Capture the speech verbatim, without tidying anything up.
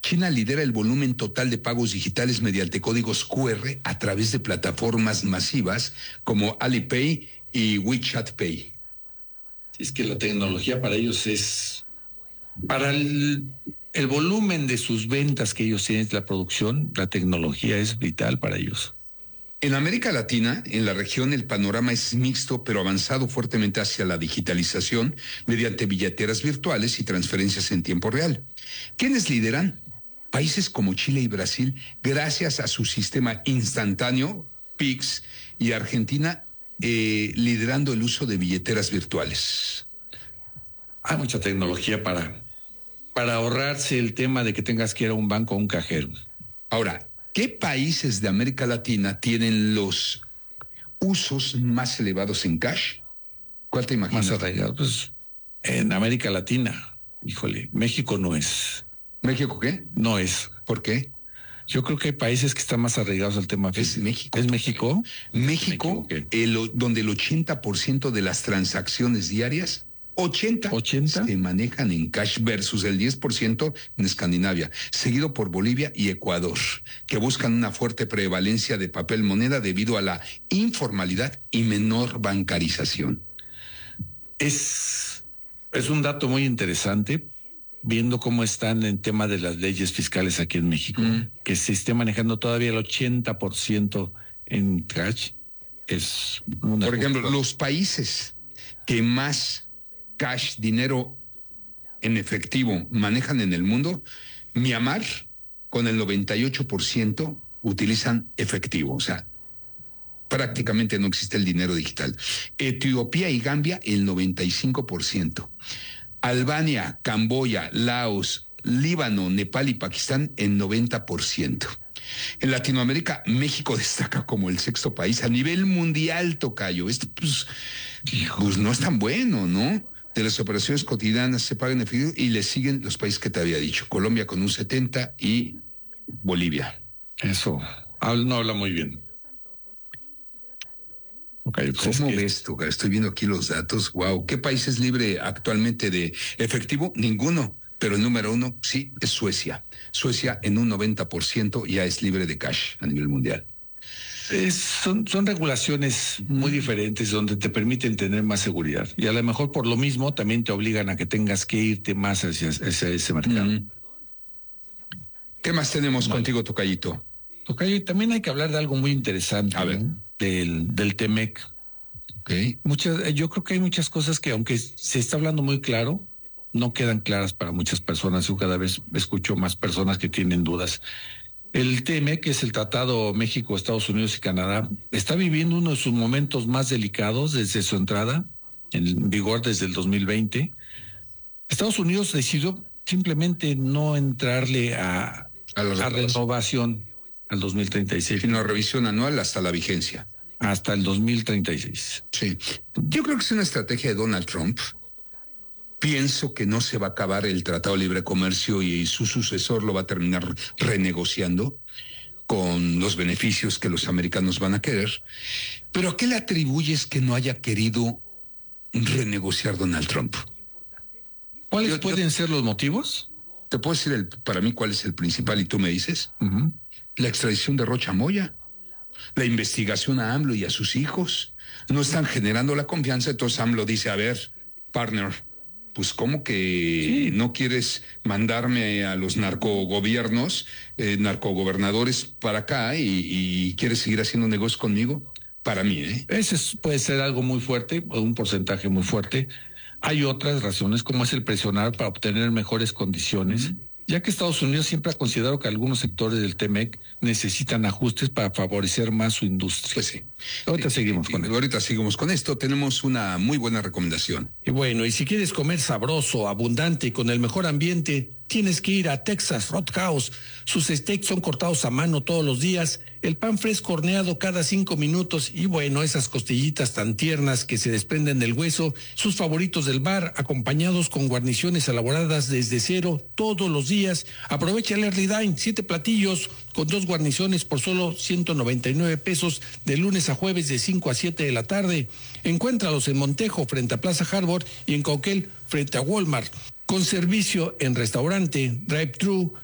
China lidera el volumen total de pagos digitales mediante códigos Q R a través de plataformas masivas como Alipay y WeChat Pay. Es que la tecnología para ellos es, para el, el volumen de sus ventas que ellos tienen, la producción, la tecnología es vital para ellos. En América Latina, en la región, el panorama es mixto, pero avanzado fuertemente hacia la digitalización mediante billeteras virtuales y transferencias en tiempo real. ¿Quiénes lideran? Países como Chile y Brasil, gracias a su sistema instantáneo, P I X, y Argentina, eh, liderando el uso de billeteras virtuales. Hay mucha tecnología para, para ahorrarse el tema de que tengas que ir a un banco o un cajero. Ahora, ¿qué países de América Latina tienen los usos más elevados en cash? ¿Cuál te imaginas? Más arraigado, pues en América Latina, híjole, México no es. ¿México qué? No es. ¿Por qué? Yo creo que hay países que están más arraigados al tema. Es México. ¿Es México? México, el, donde el ochenta por ciento de las transacciones diarias, ochenta, ochenta se manejan en cash versus el diez por ciento en Escandinavia, seguido por Bolivia y Ecuador, que buscan una fuerte prevalencia de papel moneda debido a la informalidad y menor bancarización. Es, es un dato muy interesante, viendo cómo están en tema de las leyes fiscales aquí en México, mm. que se esté manejando todavía el ochenta por ciento en cash. Es una Por ejemplo, los países que más cash, dinero en efectivo manejan en el mundo, Myanmar, con el noventa y ocho por ciento utilizan efectivo, o sea, prácticamente no existe el dinero digital. Etiopía y Gambia, el noventa y cinco por ciento. Albania, Camboya, Laos, Líbano, Nepal y Pakistán en noventa por ciento. En Latinoamérica, México destaca como el sexto país a nivel mundial, tocayo. Esto pues, pues no es tan bueno, ¿no? De las operaciones cotidianas se pagan en efectivo y le siguen los países que te había dicho. Colombia con un setenta y Bolivia. Eso, no habla muy bien. Okay, pues ¿cómo es que... ves tú? Estoy viendo aquí los datos. Wow. ¿Qué país es libre actualmente de efectivo? Ninguno. Pero el número uno sí es Suecia. Suecia en un noventa por ciento ya es libre de cash a nivel mundial. Es, son, son regulaciones muy diferentes donde te permiten tener más seguridad. Y a lo mejor por lo mismo también te obligan a que tengas que irte más hacia, hacia ese mercado. Mm. ¿Qué más tenemos vale. contigo, Tocayito? Tocayo, también hay que hablar de algo muy interesante. A ver. ¿no? Del, del Temec. Okay. Muchas, yo creo que hay muchas cosas que, aunque se está hablando muy claro, no quedan claras para muchas personas. Yo cada vez escucho más personas que tienen dudas. El Temec, que es el Tratado México, Estados Unidos y Canadá, está viviendo uno de sus momentos más delicados desde su entrada en vigor desde el dos mil veinte. Estados Unidos decidió simplemente no entrarle a, a, a renovación al dos mil treinta y seis. Sino a revisión anual hasta la vigencia. Hasta el dos mil treinta y seis. Sí. Yo creo que es una estrategia de Donald Trump. Pienso que no se va a acabar el Tratado de Libre Comercio y su sucesor lo va a terminar renegociando con los beneficios que los americanos van a querer. Pero ¿a qué le atribuyes que no haya querido renegociar Donald Trump? ¿Cuáles yo, pueden yo, ser los motivos? Te puedo decir el, para mí cuál es el principal y tú me dices. Uh-huh. La extradición de Rocha Moya, la investigación a AMLO y a sus hijos. No están generando la confianza, entonces AMLO dice, a ver, partner, pues ¿cómo que sí. no quieres mandarme a los narcogobiernos, eh, narcogobernadores para acá y, y quieres seguir haciendo negocios conmigo? Para mí, ¿eh? Ese es, puede ser algo muy fuerte, un porcentaje muy fuerte. Hay otras razones, como es el presionar para obtener mejores condiciones, uh-huh. ya que Estados Unidos siempre ha considerado que algunos sectores del Temec necesitan ajustes para favorecer más su industria. Pues sí. Ahorita sí, seguimos sí, con esto. Ahorita seguimos con esto. Tenemos una muy buena recomendación. Y bueno, y si quieres comer sabroso, abundante y con el mejor ambiente, tienes que ir a Texas Roadhouse. Sus steaks son cortados a mano todos los días, el pan fresco horneado cada cinco minutos y bueno, esas costillitas tan tiernas que se desprenden del hueso, sus favoritos del bar, acompañados con guarniciones elaboradas desde cero todos los días. Aprovecha el Early Dine, siete platillos con dos guarniciones por solo ciento noventa y nueve pesos de lunes a jueves de cinco a siete de la tarde. Encuéntralos en Montejo frente a Plaza Harbor y en Cauquel frente a Walmart. Con servicio en restaurante, drive-thru,